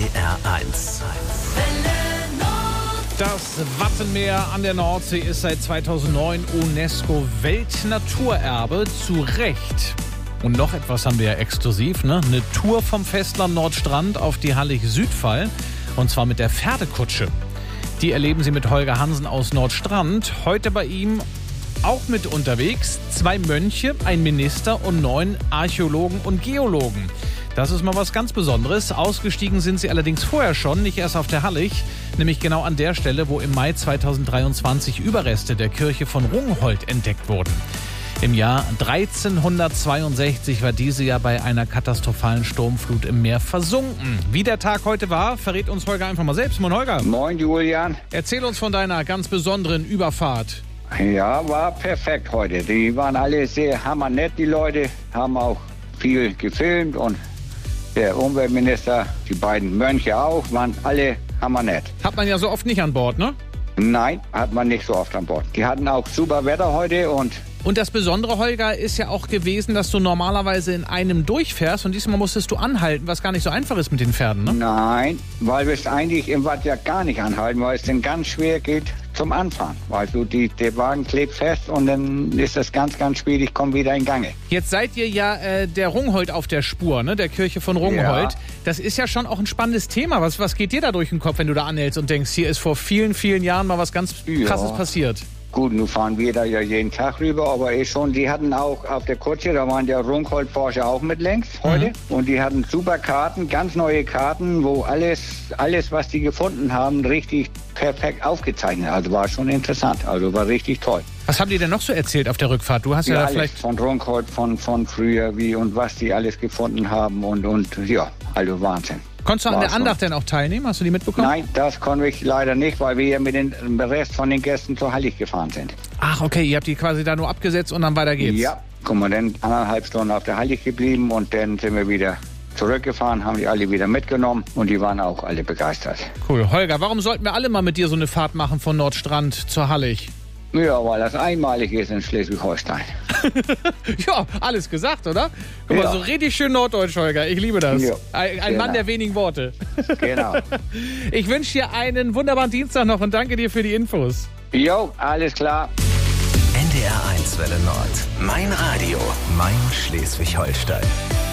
NDR1. Das Wattenmeer an der Nordsee ist seit 2009 UNESCO-Weltnaturerbe. Zu Recht. Und noch etwas haben wir ja exklusiv, ne? Eine Tour vom Festland Nordstrand auf die Hallig-Südfall. Und zwar mit der Pferdekutsche. Die erleben Sie mit Holger Hansen aus Nordstrand. Heute bei ihm auch mit unterwegs 2 Mönche, ein Minister und 9 Archäologen und Geologen. Das ist mal was ganz Besonderes. Ausgestiegen sind sie allerdings vorher schon, nicht erst auf der Hallig, nämlich genau an der Stelle, wo im Mai 2023 Überreste der Kirche von Rungholt entdeckt wurden. Im Jahr 1362 war diese ja bei einer katastrophalen Sturmflut im Meer versunken. Wie der Tag heute war, verrät uns Holger einfach mal selbst. Moin Holger. Moin Julian. Erzähl uns von deiner ganz besonderen Überfahrt. Ja, war perfekt heute. Die waren alle sehr hammernett, die Leute. Haben auch viel gefilmt und der Umweltminister, die beiden Mönche auch, waren alle hammernett. Hat man ja so oft nicht an Bord, ne? Nein, hat man nicht so oft an Bord. Die hatten auch super Wetter heute und das Besondere, Holger, ist ja auch gewesen, dass du normalerweise in einem durchfährst und diesmal musstest du anhalten, was gar nicht so einfach ist mit den Pferden, ne? Nein, weil wir es eigentlich im Watt ja gar nicht anhalten, weil es dann ganz schwer geht zum Anfahren. Weil der Wagen klebt fest und dann ist das ganz, ganz schwierig, kommt wieder in Gange. Jetzt seid ihr ja der Rungholt auf der Spur, ne? Der Kirche von Rungholt. Ja. Das ist ja schon auch ein spannendes Thema. Was geht dir da durch den Kopf, wenn du da anhältst und denkst, hier ist vor vielen, vielen Jahren mal was ganz Krasses passiert? Gut, nun fahren wir da ja jeden Tag rüber, aber die hatten auch auf der Kutsche, da waren der Rungholt-Forscher auch mit längs heute. Und die hatten super Karten, ganz neue Karten, wo alles, was die gefunden haben, richtig perfekt aufgezeichnet. Also war schon interessant, also war richtig toll. Was haben die denn noch so erzählt auf der Rückfahrt? Du hast ja da vielleicht von Rungholt, von früher, wie und was die alles gefunden haben und ja, also Wahnsinn. Konntest du an der Andacht denn auch teilnehmen? Hast du die mitbekommen? Nein, das konnte ich leider nicht, weil wir ja mit dem Rest von den Gästen zur Hallig gefahren sind. Ach, okay, ihr habt die quasi da nur abgesetzt und dann weiter geht's. Ja, guck mal, dann 1,5 Stunden auf der Hallig geblieben und dann sind wir wieder zurückgefahren, haben die alle wieder mitgenommen und die waren auch alle begeistert. Cool. Holger, warum sollten wir alle mal mit dir so eine Fahrt machen von Nordstrand zur Hallig? Ja, weil das einmalig ist in Schleswig-Holstein. Ja, alles gesagt, oder? Guck mal, so richtig schön norddeutsch, Holger. Ich liebe das. Ja, ein Mann der wenigen Worte. Genau. Ich wünsche dir einen wunderbaren Dienstag noch und danke dir für die Infos. Jo, alles klar. NDR1 Welle Nord. Mein Radio. Mein Schleswig-Holstein.